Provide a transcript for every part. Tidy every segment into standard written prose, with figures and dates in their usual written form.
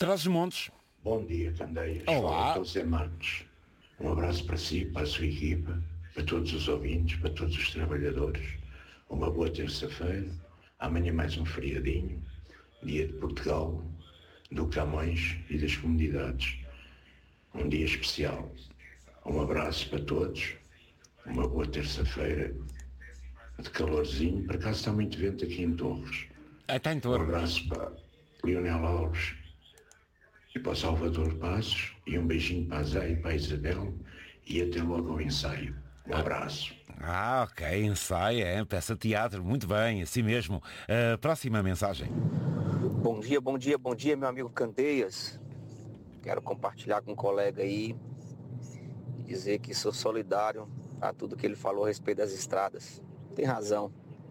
Trás-os-Montes. Bom dia, Candeias. Olá. Estou Zé Marques. Um abraço para si, para a sua equipa, para todos os ouvintes, para todos os trabalhadores. Uma boa terça-feira. Amanhã mais um feriadinho. Dia de Portugal, do Camões e das comunidades. Um dia especial. Um abraço para todos. Uma boa terça-feira. De calorzinho. Por acaso está muito vento aqui em Torres. Está em Um Torres. abraço para Leonel Alves e para o Salvador Passos, e um beijinho para a Zé e para a Isabel, e até logo ao ensaio. Um abraço. Ok, ensaio, peça de teatro, muito bem, assim mesmo. Próxima mensagem. Bom dia, meu amigo Candeias. Quero compartilhar com um colega aí e dizer que sou solidário a tudo que ele falou a respeito das estradas. Tem razão.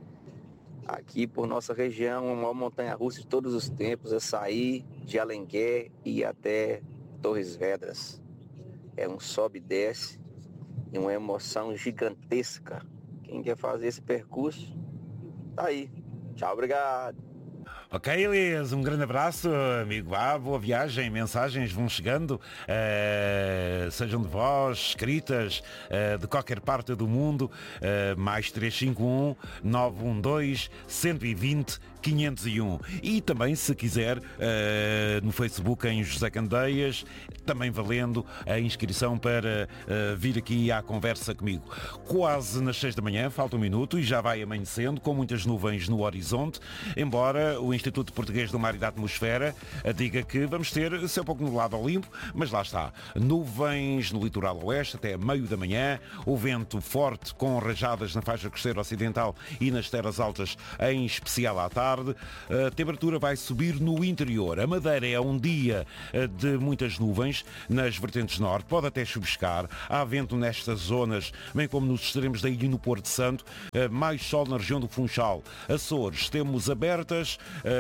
Aqui por nossa região, a maior montanha-russa de todos os tempos é sair de Alenquer e ir até Torres Vedras. É um sobe e desce e uma emoção gigantesca. Quem quer fazer esse percurso, tá aí. Tchau, obrigado. Ok, Elias, um grande abraço, amigo. Boa viagem, mensagens vão chegando, sejam de voz, escritas, de qualquer parte do mundo, mais 351 912 120 501. E também, se quiser, no Facebook em José Candeias, também valendo a inscrição para vir aqui à conversa comigo. Quase nas 6 da manhã, falta um minuto e já vai amanhecendo, com muitas nuvens no horizonte, embora o Instituto Português do Mar e da Atmosfera diga que vamos ter céu pouco nublado ao limpo, mas lá está. Nuvens no litoral oeste até meio da manhã, o vento forte com rajadas na faixa costeira ocidental e nas terras altas, em especial à tarde. A temperatura vai subir no interior. A Madeira é um dia de muitas nuvens nas vertentes norte, pode até chubiscar. Há vento nestas zonas, bem como nos extremos da ilha e no Porto Santo. Mais sol na região do Funchal. Açores temos abertas,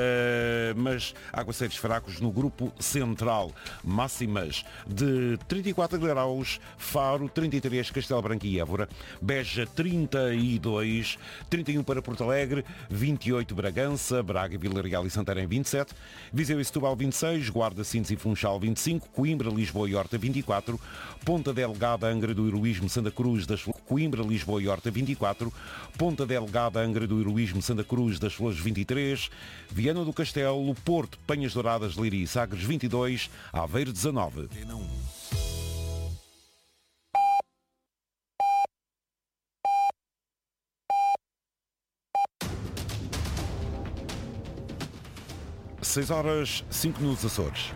mas aguaceiros fracos no grupo central. Máximas de 34 graus, Faro 33, Castelo Branco e Évora, Beja 32, 31 para Porto Alegre, 28 Bragança, Braga, Vila Real e Santarém 27, Viseu e Setúbal 26, Guarda, Sintes e Funchal 25, Coimbra, Lisboa e Horta 24, Ponta Delgada, Angra do Heroísmo, Santa Cruz das Flores, Coimbra, Lisboa e Horta 24, Ponta Delgada, Angra do Heroísmo, Santa Cruz das Flores 23, Viana do Castelo, Porto, Penhas Douradas, Leiria e Sagres 22, Aveiro 19. 6h05 Açores.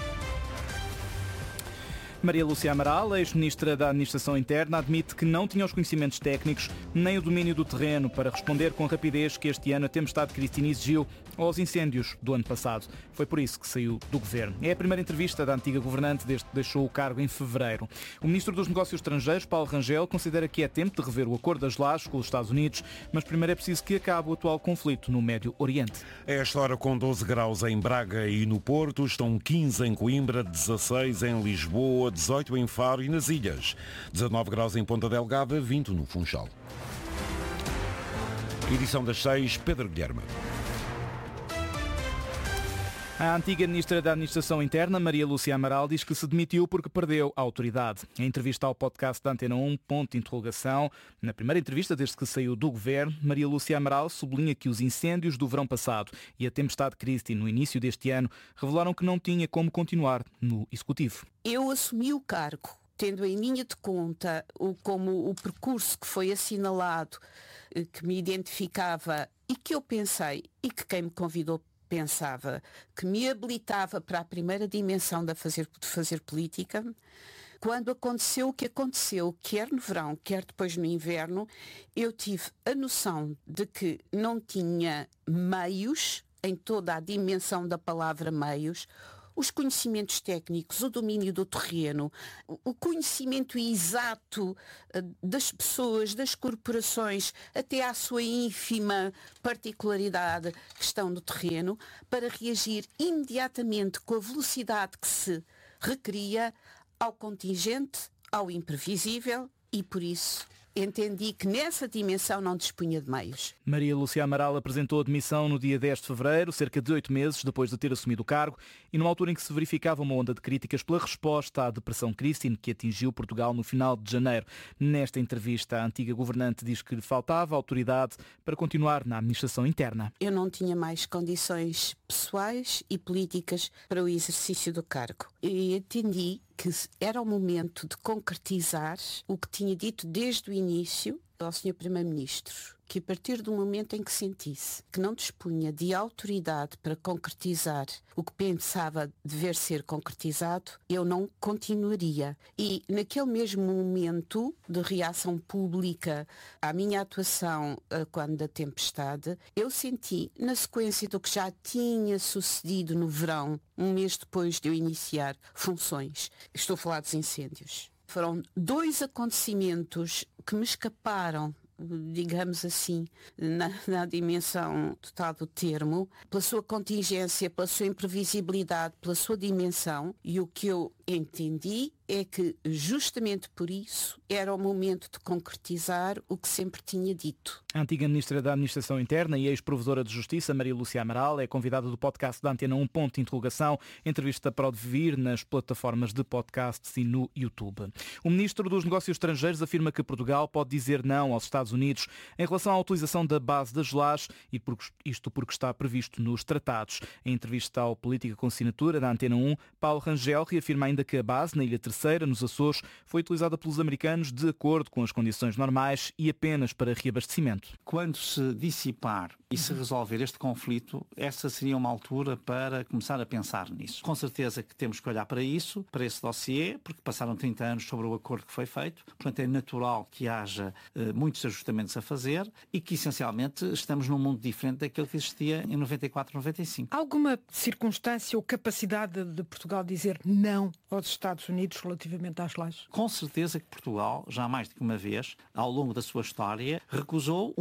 Maria Lúcia Amaral, ex-ministra da Administração Interna, admite que não tinha os conhecimentos técnicos nem o domínio do terreno para responder com rapidez que este ano a tempestade Cristina exigiu aos incêndios do ano passado. Foi por isso que saiu do governo. É a primeira entrevista da antiga governante desde que deixou o cargo em fevereiro. O ministro dos Negócios Estrangeiros, Paulo Rangel, considera que é tempo de rever o acordo das lajes com os Estados Unidos, mas primeiro é preciso que acabe o atual conflito no Médio Oriente. A esta hora, com 12 graus em Braga e no Porto, estão 15 em Coimbra, 16 em Lisboa, 18 em Faro e nas Ilhas, 19 graus em Ponta Delgada, 20 no Funchal. Edição das 6, Pedro Guilherme. A antiga ministra da Administração Interna, Maria Lúcia Amaral, diz que se demitiu porque perdeu a autoridade. Em entrevista ao podcast da Antena 1, ponto de interrogação, na primeira entrevista desde que saiu do governo, Maria Lúcia Amaral sublinha que os incêndios do verão passado e a tempestade Cristina no início deste ano revelaram que não tinha como continuar no Executivo. Eu assumi o cargo tendo em linha de conta como o percurso que foi assinalado, que me identificava e que eu pensei e que quem me convidou pensava que me habilitava para a primeira dimensão de fazer política. Quando aconteceu o que aconteceu, quer no verão, quer depois no inverno, eu tive a noção de que não tinha meios, em toda a dimensão da palavra meios, os conhecimentos técnicos, o domínio do terreno, o conhecimento exato das pessoas, das corporações, até à sua ínfima particularidade que estão no terreno, para reagir imediatamente com a velocidade que se requeria ao contingente, ao imprevisível, e por isso entendi que nessa dimensão não dispunha de meios. Maria Lúcia Amaral apresentou a demissão no dia 10 de fevereiro, cerca de 8 meses depois de ter assumido o cargo, e numa altura em que se verificava uma onda de críticas pela resposta à depressão Christine que atingiu Portugal no final de janeiro. Nesta entrevista, a antiga governante diz que lhe faltava autoridade para continuar na administração interna. Eu não tinha mais condições pessoais e políticas para o exercício do cargo. E entendi que era o momento de concretizar o que tinha dito desde o início ao Sr. Primeiro-Ministro, que a partir do momento em que sentisse que não dispunha de autoridade para concretizar o que pensava dever ser concretizado, eu não continuaria. E naquele mesmo momento de reação pública à minha atuação quando da tempestade, eu senti, na sequência do que já tinha sucedido no verão, um mês depois de eu iniciar funções, estou a falar dos incêndios. Foram 2 acontecimentos que me escaparam, digamos assim, na dimensão total do termo, pela sua contingência, pela sua imprevisibilidade, pela sua dimensão, e o que eu entendi é que justamente por isso era o momento de concretizar o que sempre tinha dito. A antiga Ministra da Administração Interna e ex-Provedora de Justiça, Maria Lúcia Amaral, é convidada do podcast da Antena 1, ponto de interrogação, entrevista para ouvir nas plataformas de podcasts e no YouTube. O Ministro dos Negócios Estrangeiros afirma que Portugal pode dizer não aos Estados Unidos em relação à utilização da base das lajes, e isto porque está previsto nos tratados. Em entrevista ao Política com Assinatura da Antena 1, Paulo Rangel reafirma ainda que a base na Ilha Terceira, nos Açores, foi utilizada pelos americanos de acordo com as condições normais e apenas para reabastecimento. Quando se dissipar e se resolver este conflito, essa seria uma altura para começar a pensar nisso. Com certeza que temos que olhar para isso, para esse dossiê, porque passaram 30 anos sobre o acordo que foi feito, portanto é natural que haja muitos ajustamentos a fazer e que essencialmente estamos num mundo diferente daquele que existia em 94, 95. Há alguma circunstância ou capacidade de Portugal dizer não aos Estados Unidos relativamente às lajes? Com certeza que Portugal, já mais do que uma vez, ao longo da sua história, recusou